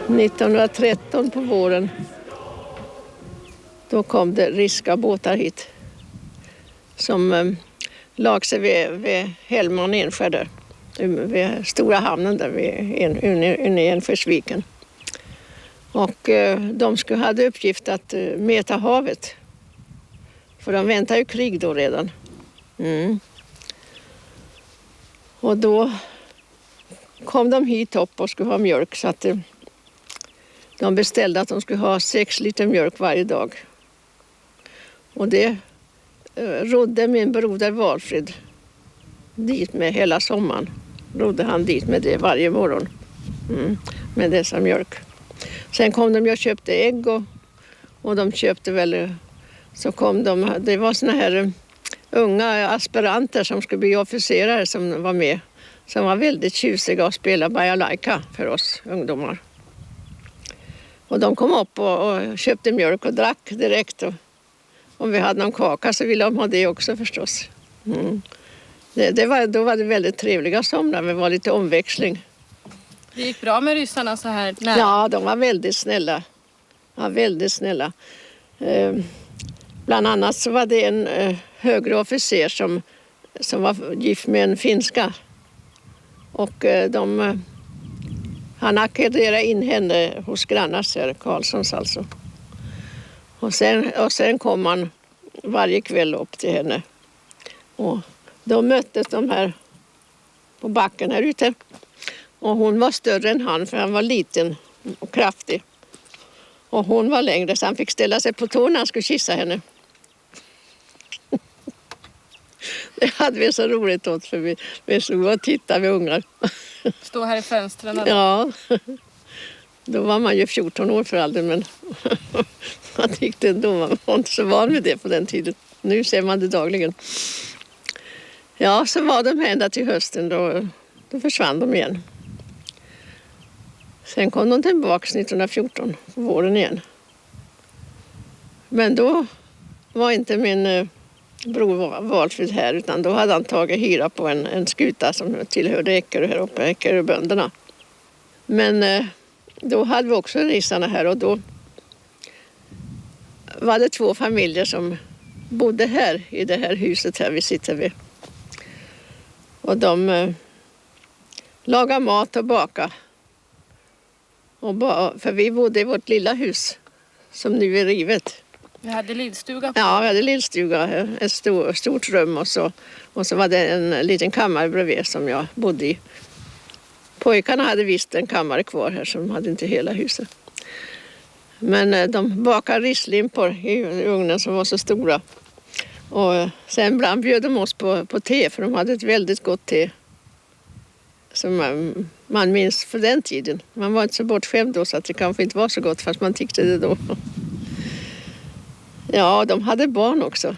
1913 på våren, då kom det ryska båtar hit som lag sig vid Hellman Enskär, vid stora hamnen där inne i Enskärviken. Och de hade uppgift att mäta havet. För de väntar ju krig då redan. Och då kom de hit upp och skulle ha mjölk, så att de beställde att de skulle ha 6 liter mjölk varje dag. Och det rodde min broder Valfrid dit med hela sommaren. Rodde han dit med det varje morgon. Med dessa mjölk. Sen kom de och köpte ägg och de köpte väl, så kom de, det var såna här unga aspiranter som skulle bli officerare som var med. Som var väldigt tjusiga och spelade balalaika för oss ungdomar. Och de kom upp och köpte mjölk och drack direkt. Och om vi hade någon kaka så ville de ha det också förstås. Då var det väldigt trevliga somrar, det var lite omväxling. Det gick bra med ryssarna så här nära? Ja, de var väldigt snälla. Ja, väldigt snälla. Bland annat så var det en högre officer som var gift med en finska. Och han ackorderade in henne hos grannars här, Karlssons alltså. Och sen kom han varje kväll upp till henne. Och då möttes de här på backen här ute. Och hon var större än han, för han var liten och kraftig. Och hon var längre, så han fick ställa sig på tå när han skulle kissa henne. Det hade vi så roligt åt, för vi stod och tittade med ungar. Stå här i fönstren? Eller? Ja, då var man ju 14 år för aldrig, men man tyckte ändå, man var inte så van vid det på den tiden. Nu ser man det dagligen. Ja, så var de ända till hösten, då försvann de igen. Sen kom de tillbaka 1914, på våren igen. Men då var inte min bror Valfrid här, utan då hade han tagit hyra på en skuta som tillhörde Eckerö här uppe, Eckeröbönderna. Men då hade vi också ryssarna här, och då var det 2 familjer som bodde här i det här huset här vi sitter vid. Och de lagade mat och bakade. För vi bodde i vårt lilla hus som nu är rivet. Vi hade lillstuga på. Ja, vi hade lillstuga, ett stort rum och så var det en liten kammare bredvid som jag bodde i. Pojkarna hade visst en kammare kvar här, som hade inte hela huset. Men de bakade rislimpor i ugnen som var så stora. Och sen ibland bjöd de oss på te, för de hade ett väldigt gott te. Som man minns för den tiden. Man var inte så bortskämd då, så att det kanske inte var så gott, fast man tyckte det då. Ja, de hade barn också.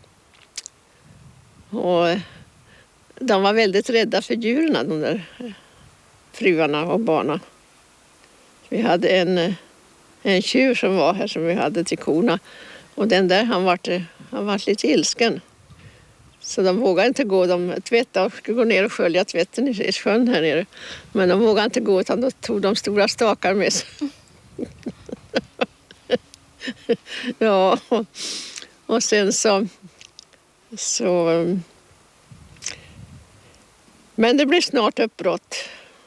Och de var väldigt rädda för djuren, de där fruarna och barnen. Vi hade en tjur som var här, som vi hade till korna. Och den där, han var lite ilsken. Så de vågade inte gå. De tvättade och skulle gå ner och skölja tvätten i sjön här nere. Men de vågade inte gå, utan då tog de stora stakar med sig. Ja, och sen så men det blev snart uppbrott.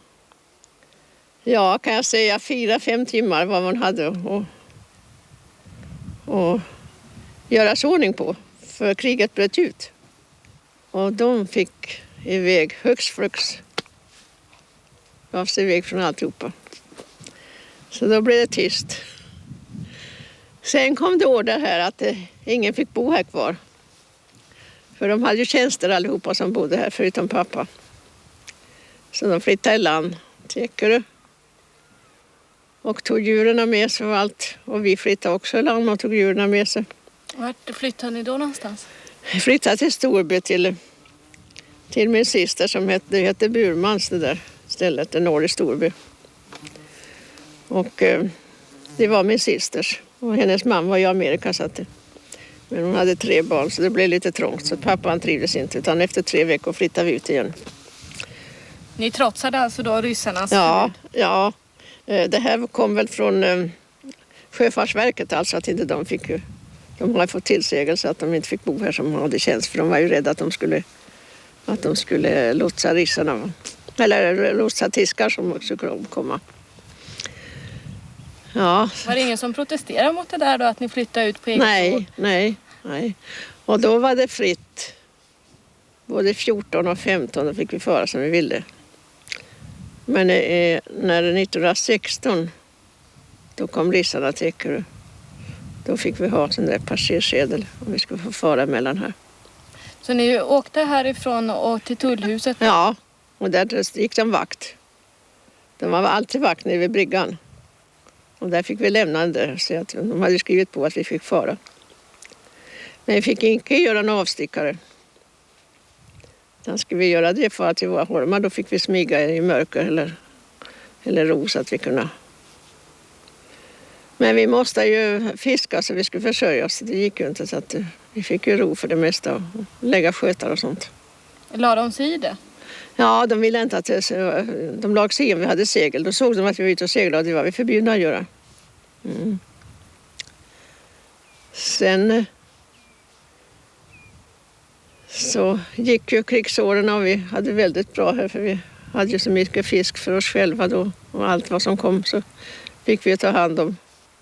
Ja, kan jag säga 4-5 timmar vad man hade och göra sig ordning på, för kriget bröt ut. Och de fick iväg högst flux. Gav sig iväg från alltihopa. Så då blev det tyst. Sen kom det order här att ingen fick bo här kvar. För de hade ju tjänster allihopa som bodde här, förutom pappa. Så de flyttade i land till Eckerö. Och tog djuren med sig och allt. Och vi flyttade också i land och tog djuren med sig. Vart flyttade ni då någonstans? Jag flyttade till Storby, till min syster som hette Burmans, det där stället, det norr i Storby. Och det var min systers. Och hennes mamma var i Amerika, så att men hon hade 3 barn, så det blev lite trångt. Så pappan trivdes inte, utan efter 3 veckor flyttade vi ut igen. Ni trotsade alltså då ryssarnas? Ja. Det här kom väl från Sjöfartsverket, alltså att inte de fick ju... De har fått tillsägelse att de inte fick bo här som hade tjänst, för de var ju rädda att de skulle lotsa ryssarna, eller lotsa tyskar som också skulle komma. Ja. Var det ingen som protesterade mot det där då, att ni flyttade ut på eget år? Nej. Och då var det fritt. Både 14 och 15 då fick vi föra som vi ville. Men när 1916 då kom ryssarna till Ekerö. Då fick vi ha sån där passersedel om vi skulle få fara mellan här. Så ni åkte härifrån och till tullhuset? Ja, och där gick de vakt. De var alltid vakt nere vid bryggan. Och där fick vi lämna den där, så att de hade skrivit på att vi fick fara. Men vi fick inte göra en avstickare. Sen skulle vi göra det för att vi var holmar, då fick vi smyga i mörker eller ro så att vi kunde. Men vi måste ju fiska så vi skulle försörja oss. Det gick ju inte, så att vi fick ju ro för det mesta och lägga skötar och sånt. La de sig i det? Ja, de ville inte att de lag sig in. Vi hade segel. Då såg de att vi var ute och seglade och det var vi förbjudna att göra. Sen så gick ju krigsåren och vi hade väldigt bra här, för vi hade ju så mycket fisk för oss själva då, och allt vad som kom så fick vi ta hand om.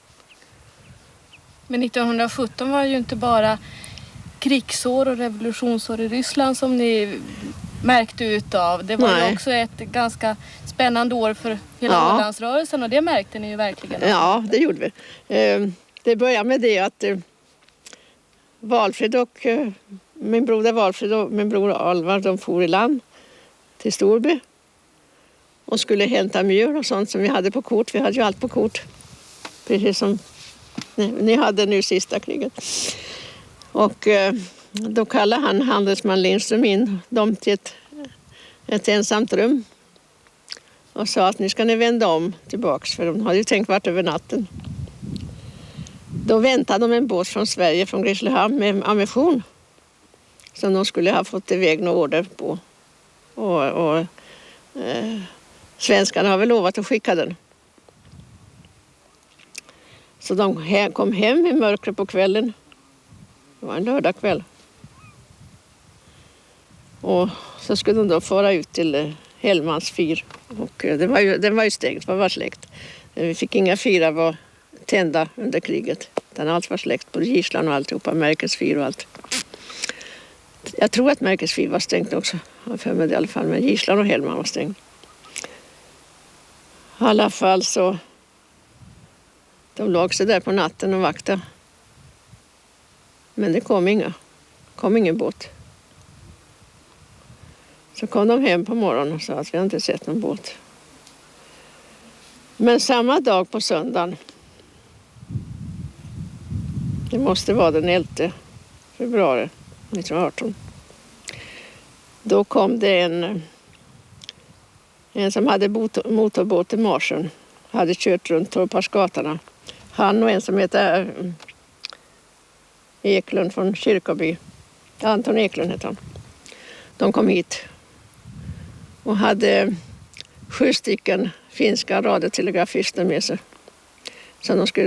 Men 1917 var ju inte bara krigsår och revolutionsår i Ryssland som ni märkte ut av. Det var ju också ett ganska spännande år för hela Ålandsrörelsen, och det märkte ni ju verkligen. Ja, det gjorde vi. Det började med det att Valfrid och min broder Valfrid och min bror Alvar, de for i land till Storby och skulle hämta mjöl och sånt som vi hade på kort. Vi hade ju allt på kort, precis som ni hade nu sista kriget. Och då kallade han handelsman Lindström in dem till ett ensamt rum och sa att nu ska ni vända om tillbaks, för de hade ju tänkt vart över natten. Då väntade de en båt från Sverige, från Grisslehamn, med ammunition som de skulle ha fått iväg några order på. Och svenskarna har väl lovat att skicka den. Så de kom hem i mörkret på kvällen. Det var en lördagkväll. Och så skulle de då fara ut till Hellmans fyr. Och den var ju stängd, det var släckt. Vi fick inga fyrar var tända under kriget. Utan allt var släckt, både Gislan och alltihopa, Märkes fyr och allt. Jag tror att Märkes fyr var stängt också. Jag har för mig det i alla fall, men Gislan och Hellman var stängt. I alla fall så de låg sig där på natten och vaktade. Men det kom ingen båt. Så kom de hem på morgonen och sa att vi inte sett någon båt. Men samma dag på söndagen, det måste vara den 11 februari 1918, då kom det en som hade motorbåt i Marsön, hade kört runt Torparsgatorna. Han och en som heter Eklund från Kyrkoby, Anton Eklund heter han. De kom hit och hade 7 stycken finska radiotelegrafister med sig. Så de skulle